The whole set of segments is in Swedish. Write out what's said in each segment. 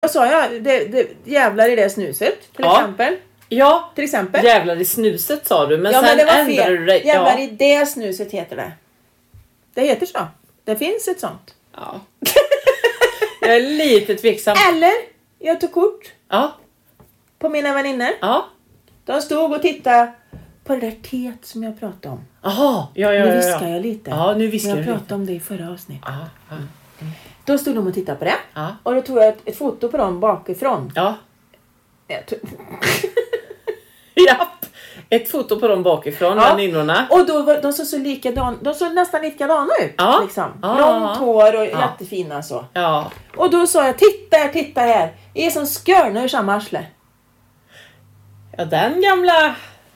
Vad sa jag? Det jävlar i det snuset till exempel. Ja, till exempel. Jävlar i snuset sa du. Men ja, sen men det var ändrade fel. du det. Jävlar i det snuset heter det. Det heter så. Det finns ett sånt. Ja. Jag är lite tveksam. Eller, jag tog kort. Ja. På mina vänner. Ja. De stod och tittade på det där teet som jag pratade om. Jaha. Ja. Nu viskar jag lite. Ja, nu viskar jag du pratade lite. om det i förra avsnittet. Ja. Då stod de och tittade på det. Ja. Och då tog jag ett foto på dem bakifrån. Ja. Japp. Ett foto på dem bakifrån, väninnorna. Och då var de så likadana. De såg nästan likadana ut. Ja. Liksom. Ja. Långt hår och jättefina så. Ja. Och då sa jag, titta här. Det är som skörna ur samma arsle. Ja, den gamla...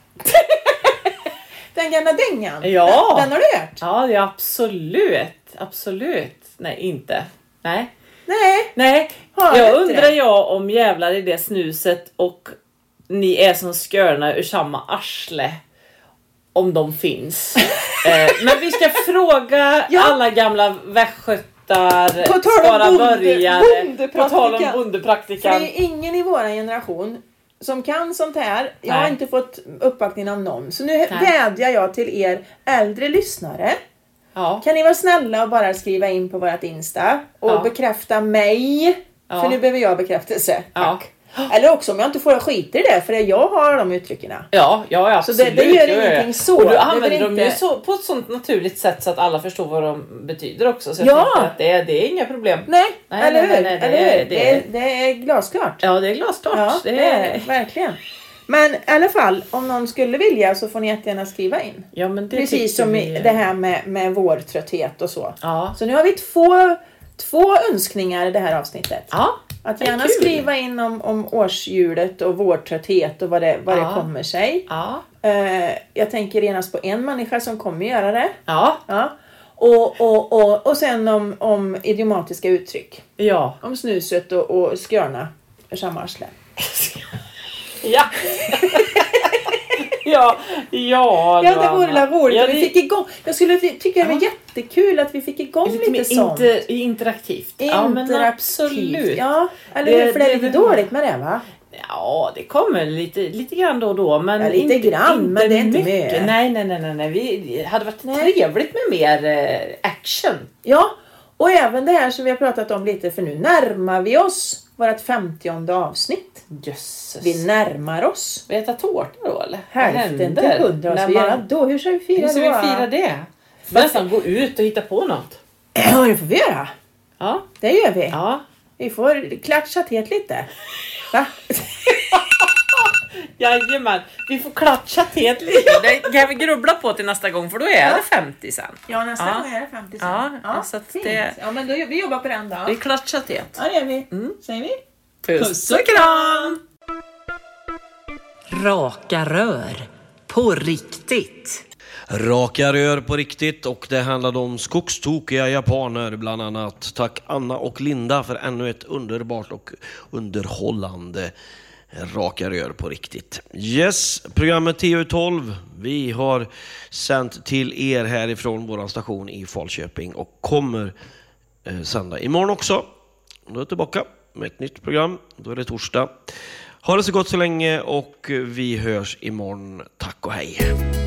Den gamla dängan. Ja. Den har du hört? Ja, det är absolut. Nej, inte. Nej. Har Jag du inte undrar det? om jävlar i det snuset och ni är som skörna ur samma arsle. Om de finns. Men vi ska fråga alla gamla västgötar, På tal om Skaraborgare, på tal om bondepraktikan. För det är ingen i vår generation som kan sånt här. Jag har inte fått uppbackning av någon. Så nu vädjar jag till er äldre lyssnare. Ja. Kan ni vara snälla och bara skriva in på vårt Insta och bekräfta mig? För nu behöver jag bekräftelse. Tack. Eller också om jag inte får, jag skiter i det. För jag har de uttryckerna. Ja, absolut. Så det gör ingenting så. Och du använder dem inte... ju så, på ett sånt naturligt sätt så att alla förstår vad de betyder också. Så jag tänker att det är inga problem. Nej, eller hur? Det är glasklart. Ja, det är glasklart. Ja, det är verkligen. Men i alla fall, om någon skulle vilja så får ni jättegärna skriva in. Ja, men det precis som det här med vårtrötthet och så. Ja. Så nu har vi två önskningar i det här avsnittet. Ja. Att gärna skriva in om årshjulet och vårtrötthet och vad det kommer sig. Ja. Jag tänker genast på en människa som kommer göra det. Ja. Och sen om idiomatiska uttryck. Ja. Om snuset och skörna ur samma arsle. Ja. Ja, det vore roligt. Vi fick igång. Jag skulle tycka det var jättekul att vi fick igång lite sånt. Interaktivt. Ja, men absolut. Ja, eller hur? För det är lite dåligt med det, va? Ja, det kommer lite grann då och då. Men ja, lite grann, men det är inte mycket. Nej. Vi hade varit trevligt med mer action. Ja, och även det här som vi har pratat om lite. För nu närmar vi oss vårt 50:e avsnitt. Jösses. Vi närmar oss. Vi äter tårta då, eller? Hälften till 100. Då, hur ska vi fira det? Hur ska vi fira det? Nästan gå ut och hitta på något. Ja, det får vi göra. Ja. Det gör vi. Ja. Vi får klatscha till lite. Va? Jajamän, vi får klatscha till lite. Det kan vi grubbla på till nästa gång, för då är det 50 sen. Ja, nästa gång är det 50 sen. Ja, så att ja, men då, vi jobbar på den då. Vi klatscha till. Ja, det gör vi. Säger vi? Puss och kram! Raka rör på riktigt. Raka rör på riktigt, och det handlade om skogstokiga japaner bland annat. Tack Anna och Linda för ännu ett underbart och underhållande Raka rör på riktigt. Yes, programmet TU12. Vi har sänt till er härifrån vår station i Falköping och kommer sända imorgon också. Då är jag tillbaka med ett nytt program. Då är det torsdag. Ha det så gott så länge och vi hörs imorgon. Tack och hej.